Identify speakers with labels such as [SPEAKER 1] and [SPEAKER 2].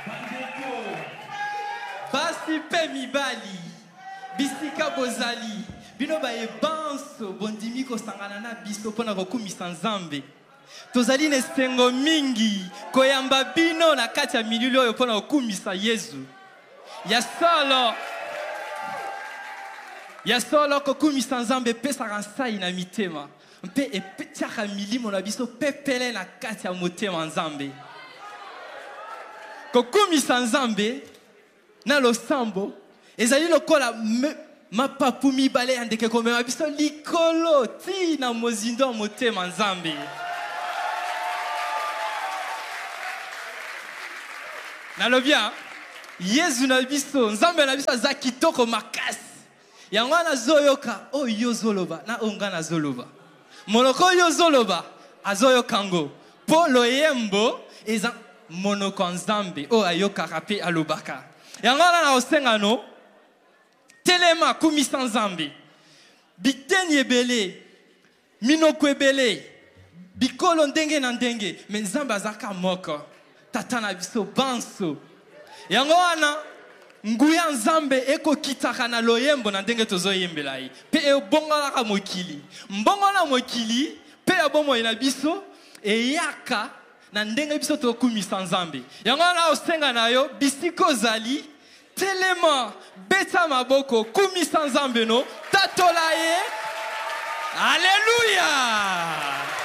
[SPEAKER 1] Basi pe mibali, bisika bozali, bino ba ebanso bondimi ko sangana na biso pona kokumisa Nzambe. Tozali nesengo mingi koyamba bino na kati ya mililo oyo pona kokumisa Yesu. Ya solo kokumisa Nzambe pesaka nsai na mitema. Mpe epetiaka milimo na biso pepele na kati ya motema Nzambe. Kokumisa Nzambe na losambo ezali lokola mapapu mibale ya ndeke komema biso likolo ti na mozindo motema Nzambe. Nalobia Yesu na biso Nzambe na biso aza kitoko makasi. Yango na zoyoka o yozoloba na onga na zoloba. Monoko yozoloba azoyokango. Po loyembo eza monoko Nzambe o ayoka rape alobaka. Yango na osengano telema kumisa Nzambe. Biteni ebele minoko ebele bikolo ndenge na ndenge me Nzambe azaka moko tata na biso banso. Yango wana nguya Nzambe eko kitaka na loyembo na ndenge tozoyembela yi pe ebongolaka mokili mbongola mokili pe abomo ina biso eyaka na ndenge biso tokumisa Nzambe. Yango na osenga na yo bisiko zali telema beta maboko kumisa Nzambe no tatola ye. Alléluia.